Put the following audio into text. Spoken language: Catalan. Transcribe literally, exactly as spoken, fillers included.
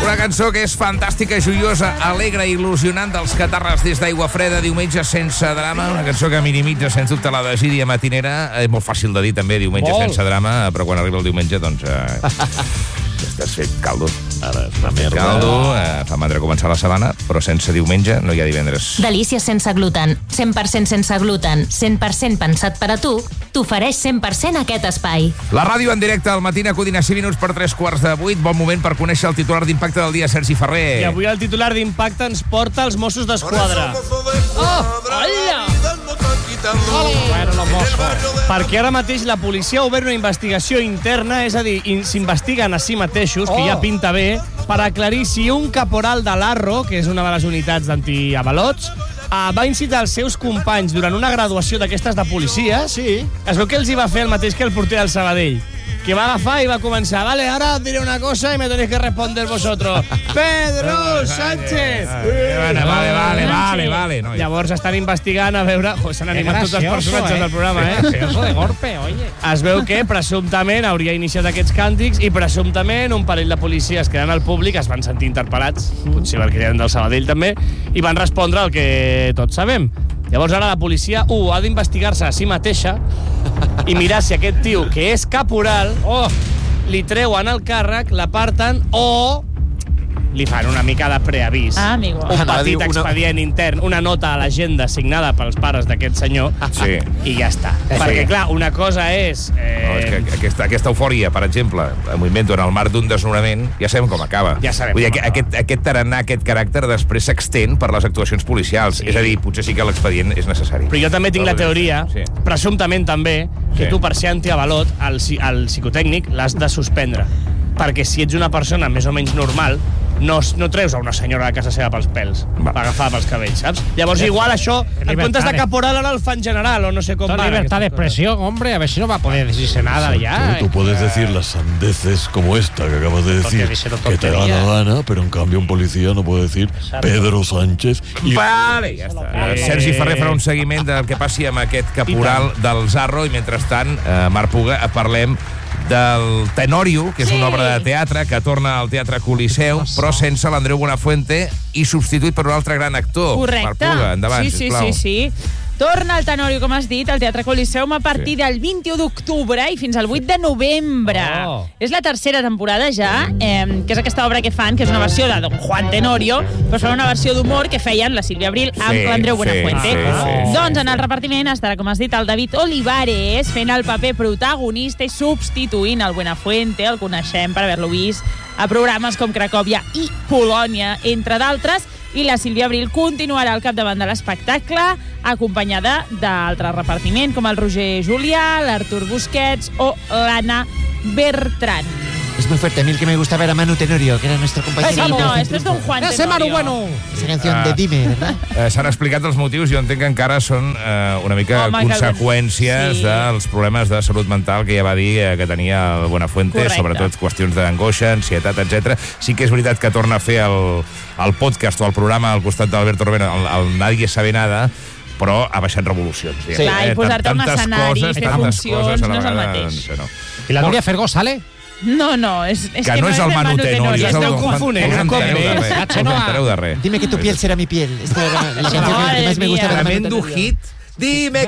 Una cançó que és fantàstica, joiosa, alegre i il·lusionant dels Catarres des d'Aigua Freda, diumenge sense drama. Una cançó que minimitza, sens dubte, la desídia matinera. És molt fàcil de dir, també, diumenge Molt. sense drama, però quan arriba el diumenge, doncs... Eh, estàs fet caldo. Ara és una merda. Caldo, eh, fa mandra començar la setmana, però sense diumenge no hi ha divendres. Delícies sense gluten, cent per cent sense gluten, cent per cent pensat per a tu, t'ofereix cent per cent aquest espai. La ràdio en directe al matí a Codina, cinc minuts per tres quarts de vuit. Bon moment per conèixer el titular d'impacte del dia, Sergi Ferrer. I avui el titular d'impacte ens porta als Mossos d'Esquadra. Oh, hola! Bueno, los Mossos. Perquè ara mateix la policia ha obert una investigació interna, és a dir, in- s'investiguen a si mateixos, que Oh. ja pinta bé, per aclarir si un caporal de l'Arro, que és una de les unitats d'antiavalots, eh, va incitar els seus companys durant una graduació d'aquestes de policia. Sí. Es veu que els hi va fer el mateix que el porter del Sabadell, que va agafar i va començar, vale, ahora os diré una cosa y me tenéis que responder vosotros. Pedro Sánchez! Vale, vale, vale, vale, vale. No, ja. Llavors estan investigant a veure... Jo, s'han Qué animat tots els gracioso, personatges eh? del programa, eh? Gracioso de golpe, oye. Es veu que, presumptament, hauria iniciat aquests càntics i, presumptament, un parell de policies que eren al públic es van sentir interpel·lats, potser perquè eren del Sabadell també, i van respondre el que tots sabem. Llavors ara la policia, u, ha d'investigar-se a si mateixa i mirar si aquest tio, que és caporal, Oh, li treuen el càrrec, l'aparten o li fan una mica de preavís. Ah, amigo. Un Anava a dir petit una- expedient intern, una nota a l'agenda signada pels pares d'aquest senyor Sí. i ja està. Sí. Perquè, clar, una cosa és... Eh, No, és que aquesta, aquesta eufòria, per exemple, el moviment en el marc d'un desnonament, ja sabem com acaba. Ja sabem Vull dir, com que acaba. aquest, aquest tarannà, aquest caràcter, després s'extén per les actuacions policials. Sí. És a dir, potser sí que l'expedient és necessari. Però jo també tinc la teoria, Sí. presumptament també, que Sí. tu per ser antiavalot, el, psi- el psicotècnic l'has de suspendre. Perquè si ets una persona més o menys normal, no, no treus a una senyora a casa seva pels pèls, Va. per agafar pels cabells, saps? Llavors igual això, en Libertad comptes de de- caporal, ara el fan general, o no sé com toda va. libertad de expresión, hombre. A ver si no va a poder decirse nada ya. Tú, tú puedes decir las sandeces como esta que acabas de Porque decir, díselo que te da tontería. la gana, pero en cambio un policía no puede decir Pedro Sánchez y... Vale, ja està. Eh. Sergi Ferrer farà un seguiment del que passi amb aquest caporal del Zarro i, mentrestant, eh, Marc Puga, parlem del Tenorio, que és Sí. una obra de teatre que torna al Teatre Coliseu, però sense l'Andreu Buenafuente i substituït per un altre gran actor. Correcte. Marc Puga, endavant, sí, sí, sisplau. sí, sí. Torna el Tenorio, com has dit, al Teatre Coliseum a partir Sí. del vint-i-u d'octubre i fins al vuit de novembre. Oh. És la tercera temporada ja, eh, que és aquesta obra que fan, que és una versió de Don Juan Tenorio, però fan una versió d'humor que feien la Sílvia Abril amb Sí, l'Andreu sí, Buenafuente. sí, sí, doncs en el repartiment estarà, com has dit, el David Olivares fent el paper protagonista i substituint el Buenafuente. El coneixem per haver-lo vist a programes com Cracòvia i Polònia, entre d'altres, i la Sílvia Abril continuarà al capdavant de l'espectacle, acompanyada d'altres repartiment, com el Roger Julià, l'Artur Busquets o l'Anna Bertran. Es muy fuerte. A mí el que me gusta ver a Manu Tenorio, que era nuestro compañero. Sí, de no, Operación esto es Don Triunfo. Juan Ese Manu Tenorio. bueno. Esa canción Ah. de Dime, ¿verdad? Eh, S'han explicat els motius, jo entenc que encara són eh, una mica Home, que- conseqüències sí. dels problemes de salut mental que ja va dir eh, que tenia el Buenafuente, Correcte. sobretot qüestions d'angoixa, ansietat, etcètera. Sí que és veritat que torna a fer el, el podcast o el programa al costat d'Alberto Robena, el, el Nadie sabe nada, però ha baixat revolucions. Sí. Clar, i posar-te un Tantes escenari, coses, fer tantes funcions, coses a la no és el vegada, mateix. doncs, no. ¿Y la Nuria Fergó sale? No, no, és, és Que, que no és el Manu Tenorio, és el Esteu Don Juan. confonent, No us un cop entereu de més. res, no us entereu de res. Dime que tu piel será mi piel. Esta era la canción que Madre más me gusta mía. de Manu Tremendo Tenorio. hit. Dime